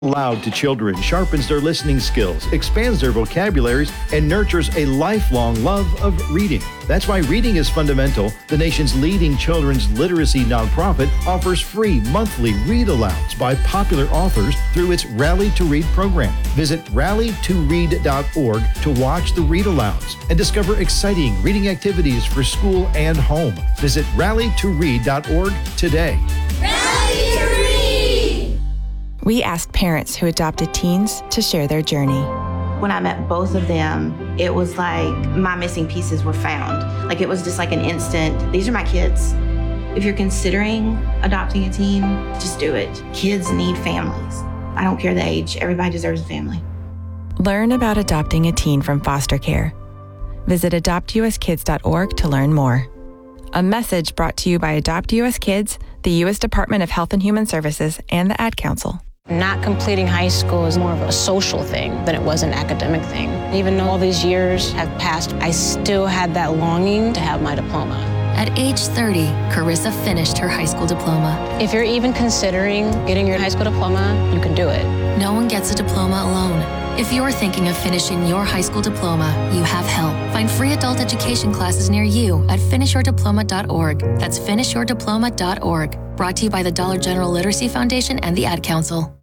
Loud to children sharpens their listening skills, expands their vocabularies, and nurtures a lifelong love of reading. That's why Reading is Fundamental, the nation's leading children's literacy nonprofit, offers free monthly read-alouds by popular authors through its Rally to Read program. Visit rallytoread.org to watch the read-alouds and discover exciting reading activities for school and home. Visit rallytoread.org today. Rally to Read! We asked parents who adopted teens to share their journey. When I met both of them, it was like my missing pieces were found. Like it was just like an instant, these are my kids. If you're considering adopting a teen, just do it. Kids need families. I don't care the age, everybody deserves a family. Learn about adopting a teen from foster care. Visit adoptuskids.org to learn more. A message brought to you by Adopt US Kids, the U.S. Department of Health and Human Services, and the Ad Council. Not completing high school is more of a social thing than it was an academic thing. Even though all these years have passed, I still had that longing to have my diploma. At age 30, Carissa finished her high school diploma. If you're even considering getting your high school diploma, you can do it. No one gets a diploma alone. If you're thinking of finishing your high school diploma, you have help. Find free adult education classes near you at finishyourdiploma.org. That's finishyourdiploma.org. Brought to you by the Dollar General Literacy Foundation and the Ad Council.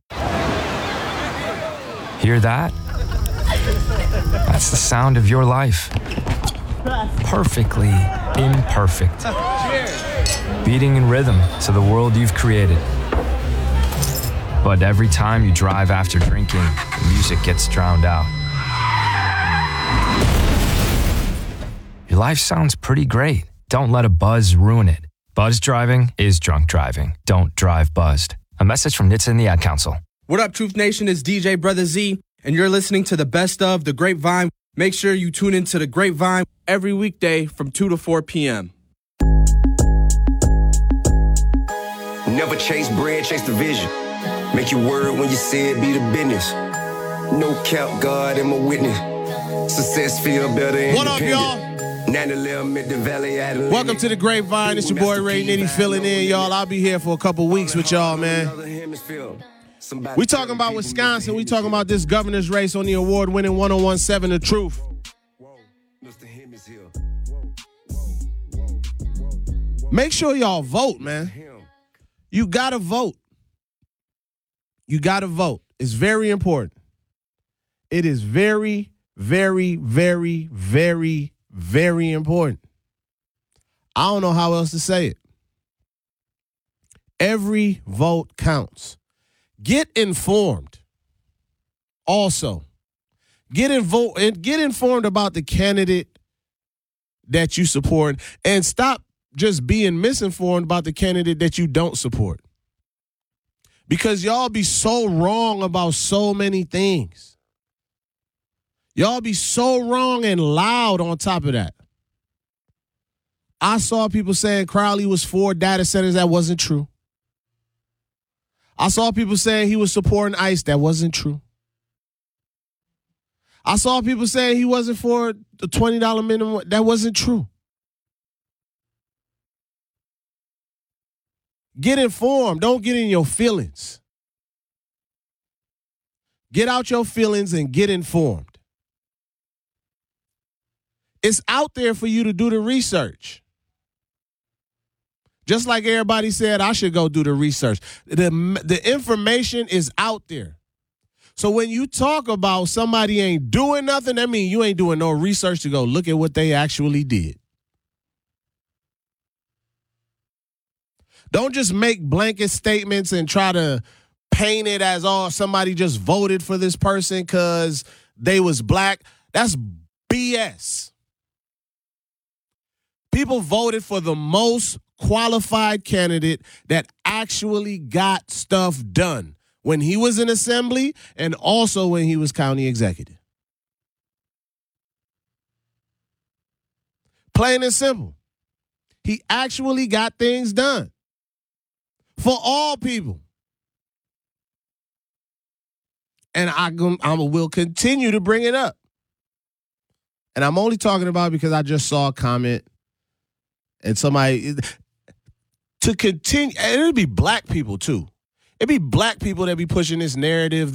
Hear that? That's the sound of your life. Perfectly imperfect. Beating in rhythm to the world you've created. But every time you drive after drinking, the music gets drowned out. Your life sounds pretty great. Don't let a buzz ruin it. Buzz driving is drunk driving. Don't drive buzzed. A message from NHTSA and the Ad Council. What up, Truth Nation? It's DJ Brother Z, and you're listening to the best of The Grapevine. Make sure you tune into The Grapevine every weekday from 2 to 4 p.m. Never chase bread, chase the vision. Make your word when you say it, be the business. No cap, God am a witness. Success feel better. What up, y'all? Welcome to The Grapevine. It's your boy Ray Nitty filling in, y'all. I'll be here for a couple weeks with y'all, man. We talking about Wisconsin. We talking about this governor's race on the award-winning 1017 The Truth. Make sure y'all vote, man. You gotta vote. You gotta vote. It's very important. It is very, very, very, very, very important. I don't know how else to say it. Every vote counts. Get informed. Also, get informed about the candidate that you support, and stop just being misinformed about the candidate that you don't support. Because y'all be so wrong about so many things. Y'all be so wrong and loud on top of that. I saw people saying Crowley was for data centers. That wasn't true. I saw people saying he was supporting ICE. That wasn't true. I saw people saying he wasn't for the $20 minimum. That wasn't true. Get informed. Don't get in your feelings. Get out your feelings and get informed. It's out there for you to do the research. Just like everybody said, I should go do the research. The information is out there. So when you talk about somebody ain't doing nothing, that means you ain't doing no research to go look at what they actually did. Don't just make blanket statements and try to paint it as, oh, somebody just voted for this person because they was black. That's BS. People voted for the most qualified candidate that actually got stuff done when he was in assembly and also when he was county executive. Plain and simple. He actually got things done for all people. And I will continue to bring it up. And I'm only talking about it because I just saw a comment and somebody, to continue, and it'll be black people too. It'd be black people that be pushing this narrative